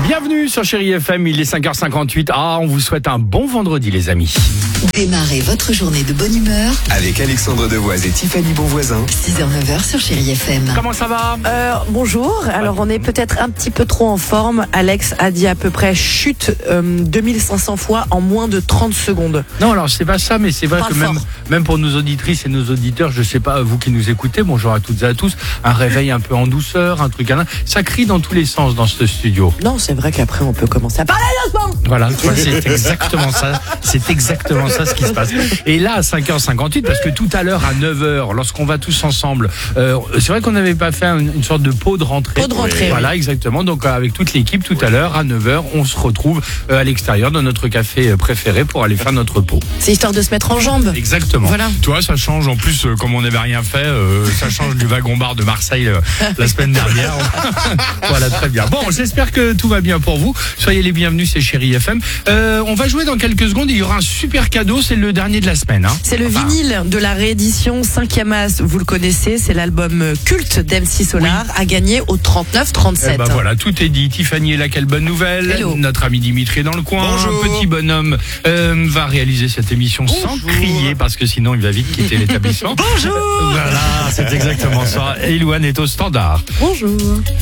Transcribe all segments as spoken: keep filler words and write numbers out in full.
Bienvenue sur Chérie F M, il est cinq heures cinquante-huit. Ah, on vous souhaite un bon vendredi les amis. Démarrez votre journée de bonne humeur avec Alexandre Devoise et Tiffany Bonvoisin. six heures neuf heures sur Chérie F M. Comment ça va? euh, Bonjour, alors on est peut-être un petit peu trop en forme. Alex a dit à peu près chute euh, deux mille cinq cents fois en moins de trente secondes. Non, alors c'est pas ça, mais c'est vrai Parle que même, fort. même pour nos auditrices et nos auditeurs, je sais pas, vous qui nous écoutez, bonjour à toutes et à tous, un réveil un peu en douceur, un truc, un, ça crie dans tous les sens dans ce studio. Non, c'est vrai qu'après on peut commencer à parler doucement. Voilà, c'est exactement ça, c'est exactement ça ce qui se passe. Et là, à cinq heures cinquante-huit, parce que tout à l'heure, à neuf heures, lorsqu'on va tous ensemble, euh, c'est vrai qu'on n'avait pas fait une, une sorte de pot de rentrée. Pot de rentrée, Voilà, oui. exactement. Donc, euh, avec toute l'équipe, tout à l'heure, à neuf heures, on se retrouve euh, à l'extérieur de notre café préféré pour aller faire notre pot. C'est histoire de se mettre en jambes. Exactement. Voilà. Tu vois, ça change. En plus, euh, comme on n'avait rien fait, euh, ça change du wagon-bar de Marseille euh, la semaine dernière. Voilà, très bien. Bon, j'espère que tout va bien pour vous. Soyez les bienvenus, c'est Chérie F M. Euh, on va jouer dans quelques secondes. Il y aura un super cadeau. C'est le dernier de la semaine. Hein. C'est le Enfin, vinyle de la réédition cinquième As, vous le connaissez, c'est l'album culte d'M C Solar, à gagner au trente-neuf trente-sept. Eh ben voilà, tout est dit. Tiffany est là, quelle bonne nouvelle. Hello. Notre ami Dimitri est dans le coin. Bonjour. Un petit bonhomme euh, va réaliser cette émission sans crier parce que sinon il va vite quitter l'établissement. Bonjour. Voilà, c'est exactement ça. Et Ilouane est au standard. Bonjour.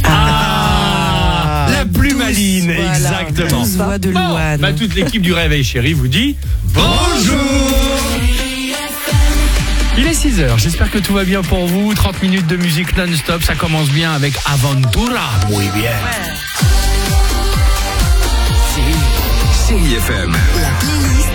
Ah, la plus douce, maline, voilà, exactement. douce voix de Bon, Louane. bah, toute l'équipe du Réveil Chéri vous dit bonjour. Il est six heures, j'espère que tout va bien pour vous. trente minutes de musique non-stop, ça commence bien avec Aventura. Oui, bien. Chérie F M. La playlist.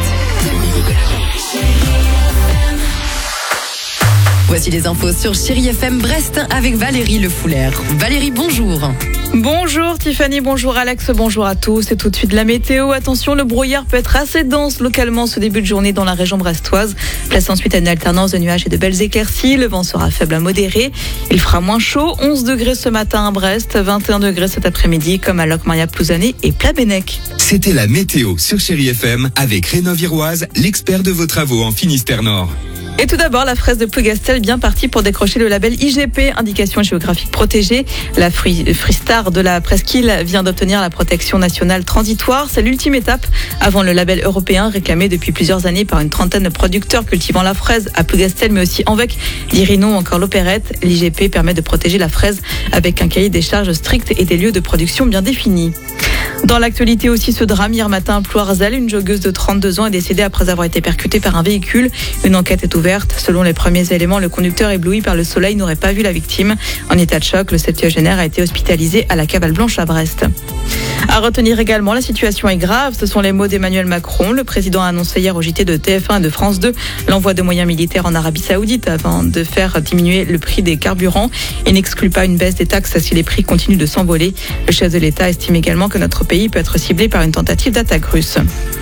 Voici les infos sur Chérie F M Brest avec Valérie Le Foulaire. Valérie, bonjour. Bonjour Tiffany, bonjour Alex, bonjour à tous. Et tout de suite la météo. Attention, le brouillard peut être assez dense localement ce début de journée dans la région brestoise. Place ensuite à une alternance de nuages et de belles éclaircies. Le vent sera faible à modéré. Il fera moins chaud. onze degrés ce matin à Brest, vingt et un degrés cet après-midi comme à Locmaria-Plouzané et Plabennec. C'était la météo sur Chérie F M avec Rénov-Iroise, l'expert de vos travaux en Finistère Nord. Et tout d'abord, la fraise de Plougastel bien partie pour décrocher le label I G P, indication géographique protégée. La Freestar de la Presqu'île vient d'obtenir la protection nationale transitoire. C'est l'ultime étape avant le label européen réclamé depuis plusieurs années par une trentaine de producteurs cultivant la fraise à Plougastel, mais aussi Envec, Lirinon ou encore l'Opérette. L'I G P permet de protéger la fraise avec un cahier des charges strict et des lieux de production bien définis. Dans l'actualité aussi, ce drame hier matin à Ploirzel, une joggeuse de trente-deux ans est décédée après avoir été percutée par un véhicule. Une enquête est ouverte. Selon les premiers éléments, le conducteur ébloui par le soleil n'aurait pas vu la victime. En état de choc, le septuagénaire a été hospitalisé à la Cavale Blanche à Brest. À retenir également, la situation est grave. Ce sont les mots d'Emmanuel Macron. Le président a annoncé hier au J T de T F un et de France deux l'envoi de moyens militaires en Arabie Saoudite afin de faire diminuer le prix des carburants et n'exclut pas une baisse des taxes si les prix continuent de s'envoler. Le chef de l'État estime également que notre pays peut être ciblé par une tentative d'attaque russe.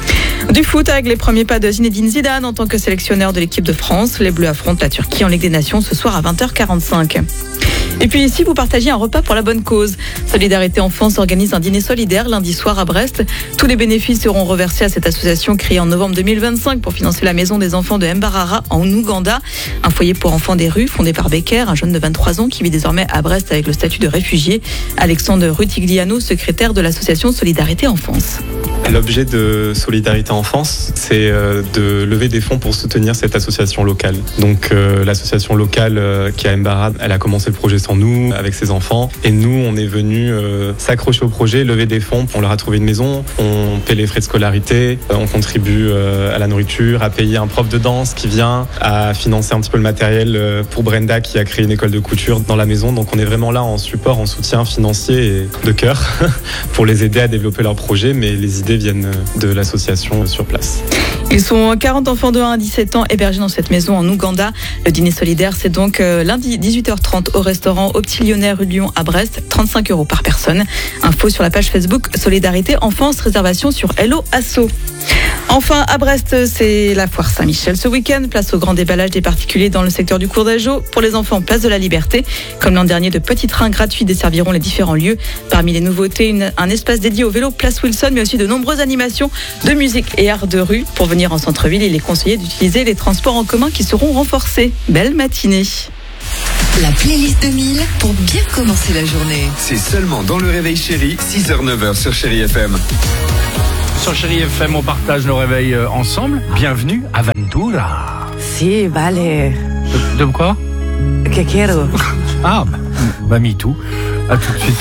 Du foot avec les premiers pas de Zinedine Zidane en tant que sélectionneur de l'équipe de France. Les Bleus affrontent la Turquie en Ligue des Nations ce soir à vingt heures quarante-cinq. Et puis ici, vous partagez un repas pour la bonne cause. Solidarité Enfance organise un dîner solidaire lundi soir à Brest. Tous les bénéfices seront reversés à cette association créée en novembre deux mille vingt-cinq pour financer la maison des enfants de Mbarara en Ouganda. Un foyer pour enfants des rues fondé par Becker, un jeune de vingt-trois ans qui vit désormais à Brest avec le statut de réfugié. Alexandre Rutigliano, secrétaire de l'association Solidarité Enfance. L'objet de Solidarité Enfance, c'est de lever des fonds pour soutenir cette association locale. Donc euh, l'association locale euh, qui est à Mbarara, elle a commencé le projet sans nous, avec ses enfants. Et nous, on est venus euh, s'accrocher au projet, lever des fonds. On leur a trouvé une maison, on paie les frais de scolarité, euh, on contribue euh, à la nourriture, à payer un prof de danse qui vient, à financer un petit peu le matériel euh, pour Brenda qui a créé une école de couture dans la maison. Donc on est vraiment là en support, en soutien financier et de cœur pour les aider à développer leur projet. Mais les idées viennent de l'association sur place. Ils sont quarante enfants de un à dix-sept ans hébergés dans cette maison en Ouganda. Le dîner solidaire, c'est donc lundi dix-huit heures trente au restaurant Au Petit Lyonnais rue Lyon à Brest, trente-cinq euros par personne. Info sur la page Facebook Solidarité Enfance, réservation sur Hello Asso. Enfin, à Brest, c'est la foire Saint-Michel ce week-end. Place au grand déballage des particuliers dans le secteur du cours d'Ageau. Pour les enfants, place de la Liberté. Comme l'an dernier, de petits trains gratuits desserviront les différents lieux. Parmi les nouveautés, une, un espace dédié au vélo place Wilson, mais aussi de nombreuses animations de musique et art de rue. Pour venir en centre-ville, il est conseillé d'utiliser les transports en commun qui seront renforcés. Belle matinée. La playlist de mille pour bien commencer la journée. C'est seulement dans le réveil chéri, six heures neuf heures sur Chéri F M. Sur Chéri F M, on partage le réveil euh, ensemble. Bienvenue à Ventura. Si, vale. De, de quoi? Que quiero. Ah, bah, bah me too. À tout de suite.